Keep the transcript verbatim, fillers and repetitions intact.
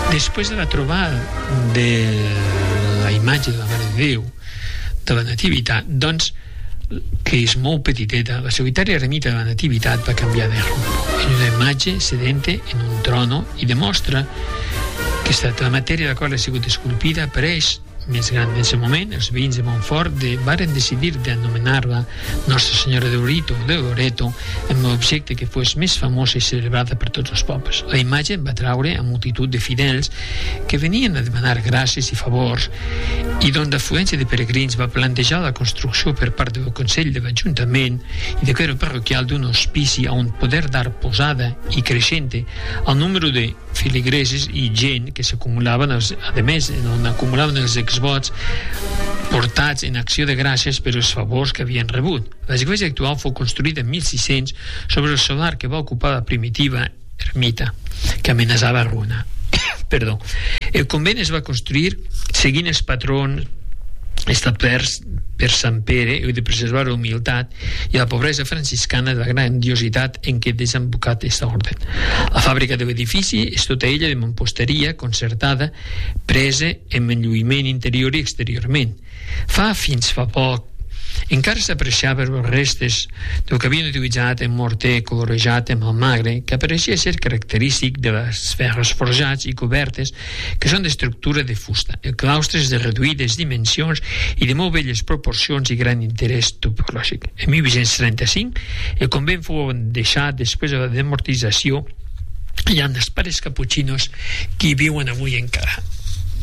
Després de la trobada de la imatge de la Mare de Déu de la Nativitat, doncs, que és molt petiteta, la solitària ermita de la Nativitat va canviar de rumbo en una imatge sedente en un trono i demostra que la matèria de la qual ha sigut esculpida apareix més gran. En aquest moment, els veïns de Montfort de, varen decidir d'anomenar-la Nostra Senyora de Orito o de Loreto amb l'objecte que fos més famosa i celebrada per tots els pobles. La imatge va traure a multitud de fidels que venien a demanar gràcies i favors, i d'on l'afluència de peregrins va plantejar la construcció per part del Consell de l'Ajuntament i de clero parroquial d'un hospici on poder dar posada i creixent al número de filigresos i gent que s'acumulaven, a més, on acumulaven els exvots portats en acció de gràcies per els favors que havien rebut. L'església actual fou construïda en mil sis-cents sobre el solar que va ocupar la primitiva ermita, que amenaçava ruïna. Perdó. El convent es va construir seguint els patrons establerts per Sant Pere i de preservar la humilitat i la pobresa franciscana de la grandiositat en què desembocat aquesta orden. La fàbrica de l'edifici és tota ella de mamposteria concertada, presa en enlluïment interior i exteriorment. Fa fins fa poc encara s'apreciaven les restes del que havien utilitzat en morter colorejat amb el magre, que apareixia ser característic de les ferros forjats i cobertes que són d'estructura de fusta. El claustre és de reduïdes dimensions i de molt belles proporcions i gran interès topològic. En mil vuit-cents trenta-cinc el convent fou deixat després de la demortització i hi ha els pares caputxinos que hi viuen avui encara.